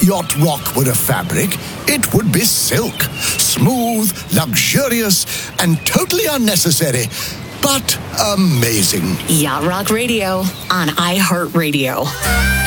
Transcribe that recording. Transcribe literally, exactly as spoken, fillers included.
yacht rock were a fabric, it would be silk. Smooth, luxurious, and totally unnecessary, but amazing. Yacht Rock Radio on iHeartRadio.